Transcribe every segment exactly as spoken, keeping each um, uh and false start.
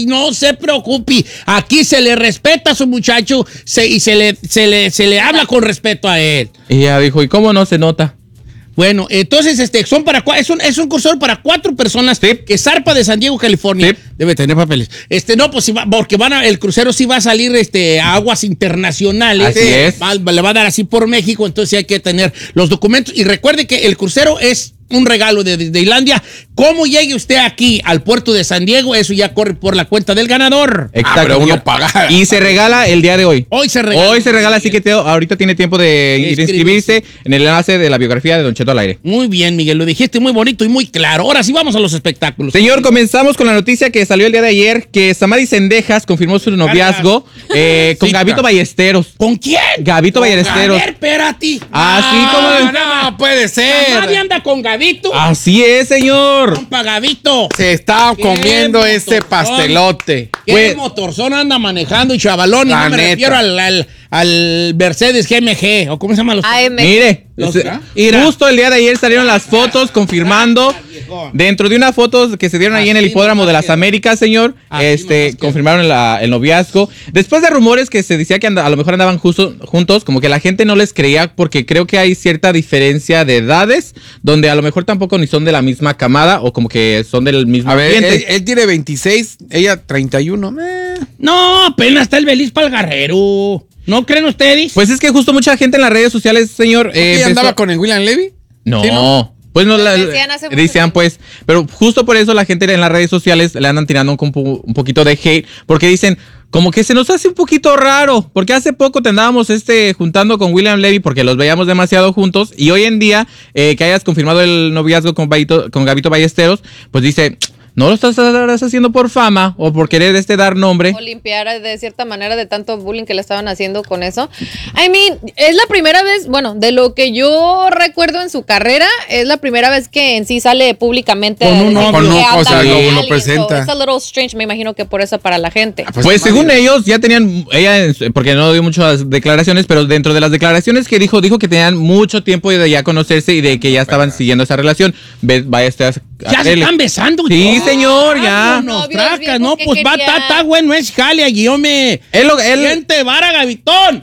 no se preocupe. Aquí se le respeta a su muchacho se, y se le, se, le, se le habla con respeto a él. Y ella dijo, ¿y cómo no se nota? Bueno, entonces este son para es un es un crucero para cuatro personas sí. que zarpa de San Diego, California. Sí. Debe tener papeles. Este no, pues si va, porque van a, el crucero sí va a salir este a aguas internacionales. Así es. Va, le va a dar así por México, entonces hay que tener los documentos y recuerde que el crucero es un regalo de Disneylandia. ¿Cómo llegue usted aquí al puerto de San Diego? Eso ya corre por la cuenta del ganador. Exacto. Ah, pero uno paga. Y se regala el día de hoy. Hoy se regala. Hoy se regala, así que te, ahorita tiene tiempo de ir a inscribirse en el enlace de la biografía de Don Cheto al aire. Muy bien, Miguel, lo dijiste muy bonito y muy claro. Ahora sí vamos a los espectáculos. Señor, comenzamos con la noticia que salió el día de ayer, que Samadi Cendejas confirmó su noviazgo eh, con sí, Gabito Ballesteros. ¿Con quién? Gabito con Ballesteros. A ver, espérate. Así ah, como... No, puede ser. Nadie anda con Gabito. Así es, señor. Compa Gabito. Se está comiendo ese pastelote. ¿Qué pues, motorzón anda manejando y chavalón? Y no me neta. refiero al, al, al Mercedes G M G. ¿O cómo se llama los? A M G. Mire, los, justo el día de ayer salieron las fotos confirmando. Dentro de unas fotos que se dieron ahí en el Hipódromo de las Américas, señor, este confirmaron la, el noviazgo. Después de rumores que se decía que anda, a lo mejor andaban justo, juntos, como que la gente no les creía porque creo que hay cierta diferencia de edades, donde a lo mejor tampoco ni son de la misma camada o como que son del mismo a ver, él, él tiene veintiséis, ella treinta y uno. Eh. No, apenas está el Belis Palgarrero. ¿No creen ustedes? Pues es que justo mucha gente en las redes sociales, señor... Eh, ¿Ella andaba con el William Levy? No, ¿Sí, no? Pues no la decían, decían pues, pero justo por eso la gente en las redes sociales le andan tirando un, un poquito de hate, porque dicen, como que se nos hace un poquito raro, porque hace poco te andábamos este, juntando con William Levy porque los veíamos demasiado juntos, y hoy en día eh, que hayas confirmado el noviazgo con, Baito, con Gabito Ballesteros, pues dice... ¿No lo estás haciendo por fama o por querer este dar nombre? O limpiar de cierta manera de tanto bullying que le estaban haciendo con eso. I mean, es la primera vez, bueno, de lo que yo recuerdo en su carrera, es la primera vez que en sí sale públicamente. Con un hombre. O sea, lo, lo presenta. Es so, a little strange, me imagino que por eso para la gente. Pues, pues según ellos, ya tenían, ella, porque no dio muchas declaraciones, pero dentro de las declaraciones que dijo, dijo que tenían mucho tiempo de ya conocerse y de que ya estaban siguiendo esa relación. Vaya este ya se están besando. Sí, todo. Señor, ya. No, traca, no, pues va, está, está bueno, es jale, guiome. Él, él. Gente, vara, Gavitón.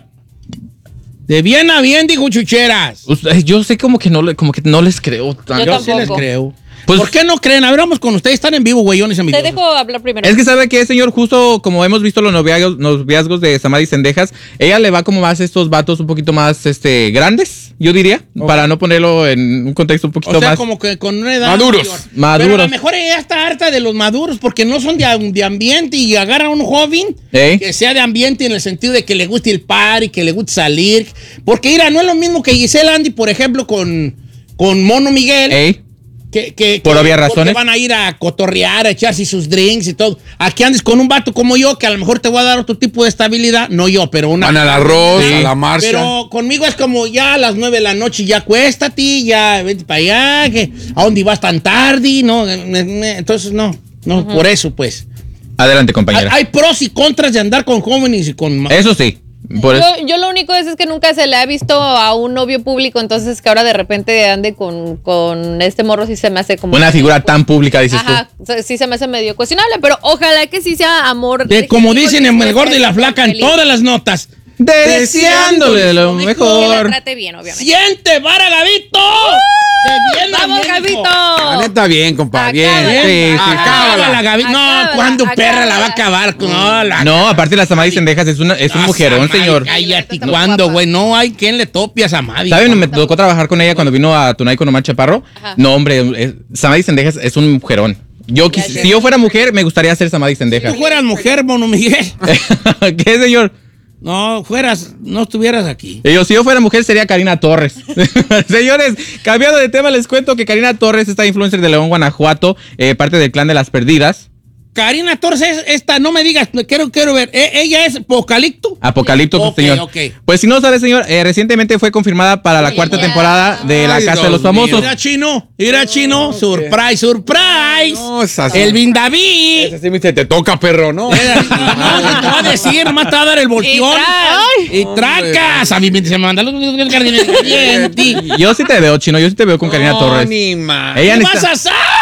De bien a bien, dijo Chucheras. Yo sé como que no, como que no les creo. Yo, yo sí les creo. Pues, ¿por qué no creen? A ver, vamos con ustedes. Están en vivo, güeyones. Te dejo hablar primero. Es que sabe que, señor, justo como hemos visto los noviazgos, noviazgos de Samadi Cendejas, ella le va como más a estos vatos un poquito más este, grandes, yo diría, okay. Para no ponerlo en un contexto un poquito más. O sea, más como que con una edad maduros. Mayor. Maduros. Pero a lo mejor ella está harta de los maduros porque no son de, de ambiente y agarra a un joven ¿Eh? que sea de ambiente en el sentido de que le guste el party, que le guste salir. Porque, mira, no es lo mismo que Giselle Andy, por ejemplo, con, con Mono Miguel. ¿Eh? Que, que, por que, obvias razones. Van a ir a cotorrear, a echarse sus drinks y todo. Aquí andes con un vato como yo, que a lo mejor te voy a dar otro tipo de estabilidad. No yo, pero una. Van al arroz, sí. a la marcha. Pero conmigo es como ya a las nueve de la noche, ya acuéstate, ya vete para allá. Que, ¿a dónde vas tan tarde? No, entonces no, no, uh-huh. Por eso pues. Adelante, compañera. Hay, hay pros y contras de andar con jóvenes y con. Eso sí. Yo, yo lo único es, es que nunca se le ha visto a un novio público, entonces que ahora de repente ande con, con este morro sí se me hace como... Una figura tan pública, dices Ajá, tú. Sí se me hace medio cuestionable, pero ojalá que sí sea amor. De, como dicen en el gordo y la flaca en todas las notas. Deseándole lo mejor. Que la trate bien, obviamente. ¡Siente, vara, Gavito! ¡Uh! Bien, ¡vamos, bien, Gavito! La neta, bien, compa, bien. Sí, sí, acábala, la Gavito. No, ¿cuándo perra la va a acabar? No, la no aparte la Samadi Cendejas es, una, es un mujerón, Samadi, señor. Cállate, ¿cuándo, güey? No hay quien le tope a Samadi. ¿Saben? Me tocó trabajar con ella cuando vino a Tunay con Omar Chaparro. Ajá. No, hombre, Samadi Cendejas es un mujerón. Yo, quis, si yo fuera mujer, me gustaría ser Samadi Cendejas. Si tú fueras mujer, Mono Miguel. ¿Qué, señor? No, fueras, no estuvieras aquí. Yo, si yo fuera mujer, sería Karina Torres. Señores, cambiando de tema, les cuento que Karina Torres, esta influencer de León, Guanajuato, eh, parte del clan de las perdidas. Karina Torres es esta, no me digas, quiero, quiero ver. ¿Ella es Apocalipto? Apocalipto, okay, señor. Okay. Pues si no sabe, señor, eh, recientemente fue confirmada para la cuarta yeah. temporada de La Casa Ay, de los Famosos. Mira, Chino, mira, Chino, okay. surprise, surprise. No, es así. El Bin David. Es así, te toca, perro, ¿no? No, no te va a decir, nomás te va a dar el volteón. Y, y tracas. A mí se me manda los Yo sí te veo, Chino, yo sí te veo con Karina no, Torres. Ni más. Ella ¿Qué vas a hacer?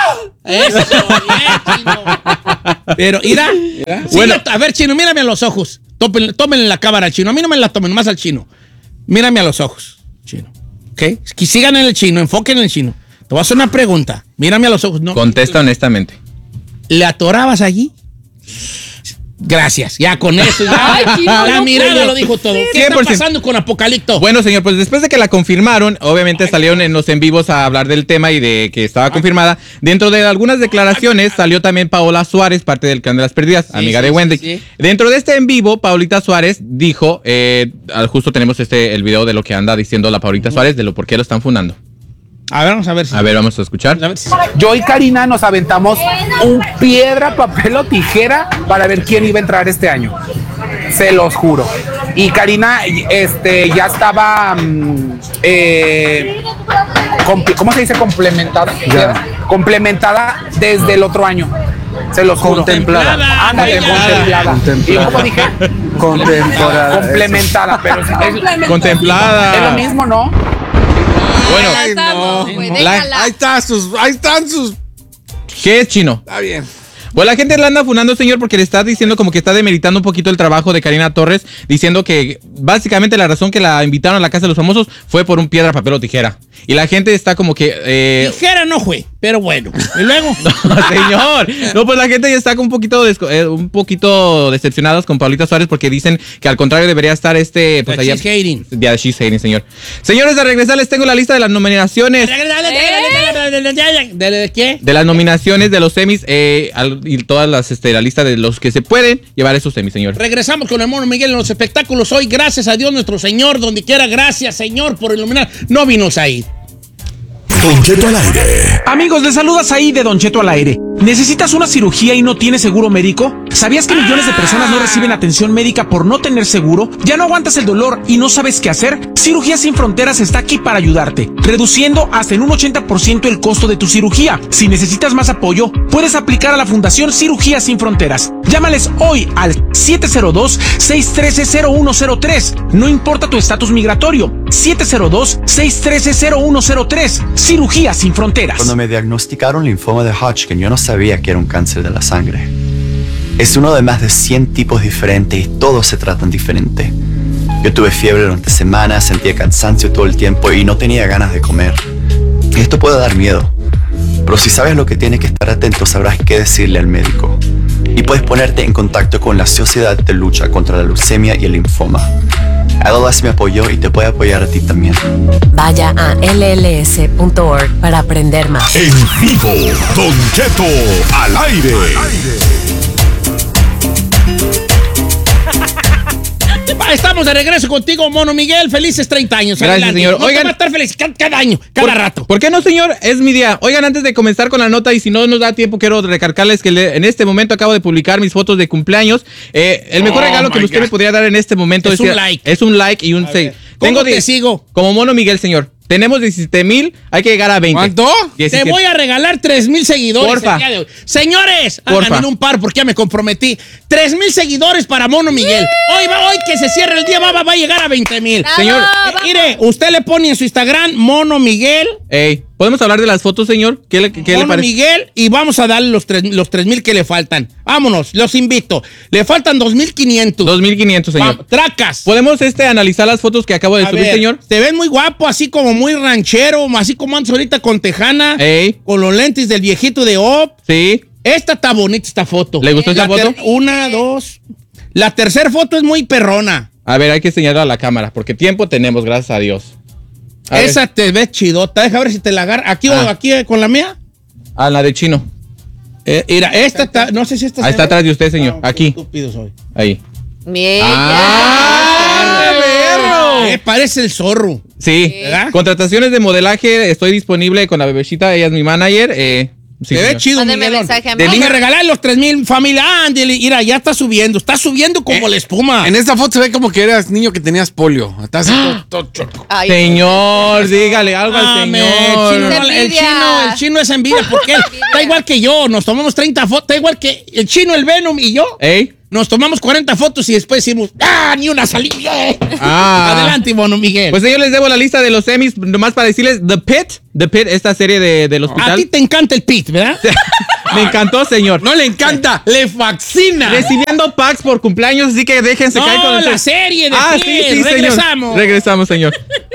Eso, bien, Chino. Pero, mira, bueno, a ver, Chino, mírame a los ojos. Tómenle, tómenle la cámara al Chino. A mí no me la tomen, más al Chino. Mírame a los ojos, Chino. ¿Ok? Que sigan en el Chino, enfoquen en el Chino. Te voy a hacer una pregunta. Mírame a los ojos. No, contesta honestamente. ¿Le atorabas allí? Gracias, ya con eso. Ya, Ay, Chino, la no mirada puedo. Lo dijo todo. ¿Qué cien por ciento está pasando con Apocalipto? Bueno, señor, pues después de que la confirmaron, obviamente Ay, salieron en los en vivos a hablar del tema y de que estaba Ay. confirmada. Dentro de algunas declaraciones salió también Paola Suárez, parte del Clan de las Perdidas, sí, amiga sí, de Wendy. Sí, sí. Dentro de este en vivo, Paulita Suárez dijo, eh, justo tenemos este el video de lo que anda diciendo la Paulita Suárez, de lo por qué lo están fundando. A ver, vamos a ver si... A ver, vamos a escuchar. A ver si... Yo y Karina nos aventamos un piedra, papel o tijera para ver quién iba a entrar este año. Se los juro. Y Karina este, ya estaba... Eh, ¿Cómo se dice? Complementada. Ya. Complementada desde el otro año. Se los juro. Contemplada. Ándale, contemplada. contemplada. ¿Y cómo dije? Contemplada. Complementada, pero es, contemplada. Es lo mismo, ¿no? Bueno, Ay, no, no. La, ahí está sus, ahí están sus. ¿Qué es, Chino? Está bien. Bueno, la gente la anda funando, señor, porque le está diciendo como que está demeritando un poquito el trabajo de Karina Torres, diciendo que básicamente la razón que la invitaron a la Casa de los Famosos fue por un piedra, papel o tijera. Y la gente está como que... Eh... Tijera no fue, pero bueno. ¿Y luego? No, señor. No, pues la gente ya está un poquito, desco- eh, un poquito decepcionados con Paulita Suárez porque dicen que al contrario debería estar este... Pues allá, she's hating. Ya, she's hating, señor. Señores, de regresar les tengo la lista de las nominaciones. ¿De qué? De las nominaciones de los semis eh, al, y todas las, este, la lista de los que se pueden llevar esos semis, señor. Regresamos con el Mono Miguel en los espectáculos hoy. Gracias a Dios nuestro Señor, donde quiera. Gracias, Señor, por iluminar. No vino ahí. Don Cheto al aire. Amigos, les saludas ahí de Don Cheto al aire. ¿Necesitas una cirugía y no tienes seguro médico? ¿Sabías que millones de personas no reciben atención médica por no tener seguro? ¿Ya no aguantas el dolor y no sabes qué hacer? Cirugía Sin Fronteras está aquí para ayudarte, reduciendo hasta en un ochenta por ciento el costo de tu cirugía. Si necesitas más apoyo, puedes aplicar a la Fundación Cirugía Sin Fronteras. Llámales hoy al siete cero dos, seis uno tres, cero uno cero tres. No importa tu estatus migratorio. siete cero dos, seis uno tres, cero uno cero tres. Cirugía Sin Fronteras. Cuando me diagnosticaron linfoma de Hodgkin, yo no sabía que era un cáncer de la sangre. Es uno de más de cien tipos diferentes y todos se tratan diferente. Yo tuve fiebre durante semanas, sentía cansancio todo el tiempo y no tenía ganas de comer. Y esto puede dar miedo. Pero si sabes lo que tienes que estar atento, sabrás qué decirle al médico. Y puedes ponerte en contacto con la Sociedad de Lucha contra la Leucemia y el Linfoma. L L S me apoyó y te puede apoyar a ti también. Vaya a L L S punto org para aprender más. En vivo, Don Cheto al aire. Estamos de regreso contigo, Mono Miguel. Felices treinta años. Gracias, adelante. señor. No, Oigan, va a estar feliz cada, cada año, cada ¿por, rato. ¿Por qué no, señor? Es mi día. Oigan, antes de comenzar con la nota, y si no nos da tiempo, quiero recargarles que le, en este momento acabo de publicar mis fotos de cumpleaños. Eh, el mejor oh regalo que usted God. me podría dar en este momento es, es un like. Es un like y un seis. ¿Cómo te sigo? Como Mono Miguel, señor. Tenemos diecisiete mil, hay que llegar a veinte. ¿Cuánto? diecisiete. Te voy a regalar tres mil seguidores. Porfa. El día de hoy. Señores, hagan un par porque ya me comprometí. tres mil seguidores para Mono Miguel. Yeah. Hoy va, hoy que se cierre el día, va, va, va a llegar a veinte mil. Señor, eh, mire, usted le pone en su Instagram Mono Miguel. Ey, ¿podemos hablar de las fotos, señor? ¿Qué le, qué Mono le parece? Miguel, y vamos a darle los tres los tres mil que le faltan. Vámonos, los invito. Le faltan dos mil quinientos. dos mil quinientos, señor. Va, tracas. ¿Podemos este, analizar las fotos que acabo de a subir, ver, señor? Te ves muy guapo, así como muy ranchero, así como antes ahorita con tejana. Ey. Con los lentes del viejito de O P. Sí. Esta está bonita, esta foto. ¿Le gustó esta foto? Ter- una, dos. La tercera foto es muy perrona. A ver, hay que señalar a la cámara, porque tiempo tenemos, gracias a Dios. A Esa ver. te ves chidota. Deja ver si te la agarra. ¿Aquí Ah. o aquí eh, con la mía? Ah, la de Chino. Eh, mira, esta está. No sé si esta Ahí está atrás de usted, señor. Ah, aquí. Estúpido soy. Ahí. Mira. ¡Ah, perro! Eh, parece el zorro. Sí. ¿Verdad? Contrataciones de modelaje, estoy disponible con la bebecita, ella es mi manager. Eh, sí, Te ve señor. chido, Mándeme Miguelón. mensaje a mí. Te dije regalar los tres mil, familia. Ándale, mira, ya está subiendo. Está subiendo como Eh, la espuma. En esta foto se ve como que eras niño que tenías polio. Estás todo, todo choco. Ay, Señor, dígale algo al Ame, señor. el, chino, el, chino, el chino es envidia porque él está igual que yo. Nos tomamos treinta fotos. Está igual que el chino, el Venom y yo. ¿Ey? nos tomamos cuarenta fotos y después decimos, ¡ah, ni una salida! Ah. Adelante, Bono Miguel. Pues yo les debo la lista de los Emmys, nomás para decirles, The Pit, The Pit, esta serie de, del hospital. A ti te encanta el Pit, ¿verdad? Me encantó, señor. No le encanta, le fascina. Recibiendo packs por cumpleaños, así que déjense no, caer con el... la serie de Ah, Pit. sí, sí, Regresamos. Señor. Regresamos, señor.